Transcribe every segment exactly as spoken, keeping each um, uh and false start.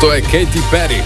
To je Katy Perry.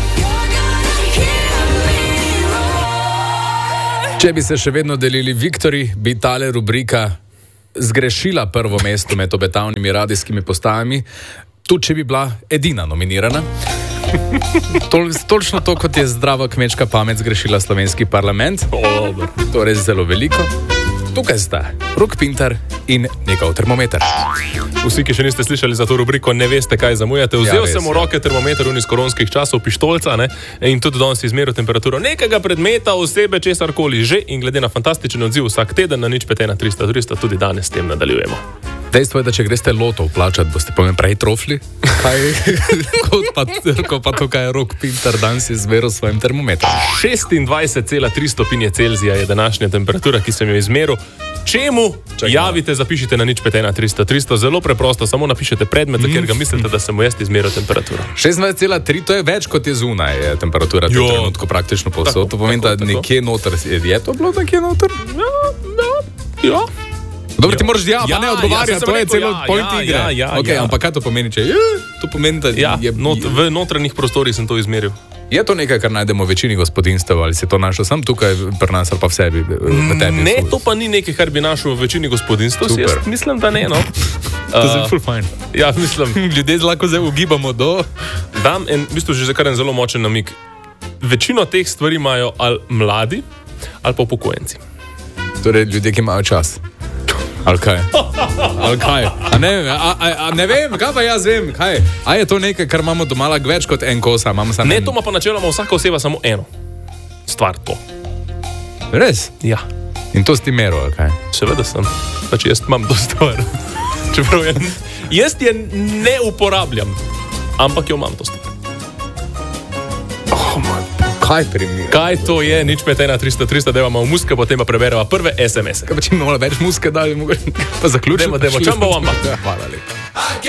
Če bi se še vedno delili viktorji, bi tale rubrika zgrešila prvo mesto med obetavnimi radijskimi postajami, tudi če bi bila edina nominirana. Tol, točno to, kot je zdrava kmečka pamet zgrešila slovenski parlament. Oh, to je res zelo veliko. Tukaj sta Rok Pintar in njegov termometer. Vsi, ki še niste slišali za to rubriko, ne veste, kaj zamujate. Vzel ja, sem v roke termometer iz koronskih časov, pištolca, ne? In tudi danes izmeril temperaturo nekega predmeta, osebe, česarkoli že, in glede na fantastičen odziv vsak teden na nič pet ena tristo tristo tudi danes s tem nadaljujemo. Dejstvo je, da če greste lotov plačati, boste pa me prej trofli, kaj, kot pa, ko pa to, kaj je Rok Pintar danes izmeril s svojim termometrom. šestindvajset cela tri stopinje Celzija je današnja temperatura, ki sem jo izmeril. Čemu? Čakaj, javite, zapišite na nič pet ena tristo tristo, zelo preprosto, samo napišete predmet, za katerega mislite, da sem mu jaz izmeril temperaturo. šestindvajset cela tri, to je več, kot je zunaj je temperatura v trenutku praktično povsod. To pomeni, da nekje noter, je to bilo nekje noter? Ja, ja, ja. Dobro, ti moraš ja, pa ja, ne odgovarjati, ja, to je rekel, celo ja, point ja, igre. Ja, ja, okay, ja. Ampak kaj to pomeni, če je? To pomeni, da ja, je... Not, v notranjih prostorih sem to izmeril. Je to nekaj, kar najdemo v večini gospodinstv, ali si to našel sam tukaj pri nas ali pa v sebi, v tebi? Ne, to pa ni nekaj, kar bi našel v večini gospodinstv. Jaz mislim, da ne, no. To je full fine. Ja, mislim. Ljudje lahko zdaj ugibamo do... Dam en, v bistvu že za kar en zelo močen namig. Večino teh stvari imajo ali mladi, ali pa upokojenci. Torej, ljudje, ki imajo čas. Ali kaj? Ali kaj? A ne, a, a, a ne vem, kaj pa jaz vem, kaj? A je to nekaj, kar imamo doma več kot en kosa? Ne, to ima pa načeloma vsaka oseba samo eno stvar, to. Res? Ja. In to si ti meril, ali kaj? Seveda sem. Znači, jaz imam to stvar. Čeprav je, jaz je ne uporabljam, ampak jo imam to stvar. Oh, moj. Kaj primer? Kaj to je? Nič pet ena tristo tristo, da imamo v muske, potem pa prebereva prve es em es-e. Kaj pa če imamo več muske, da bi mogli pa zaključiti? Demo, demo, čamba vamba. Hvala lepa.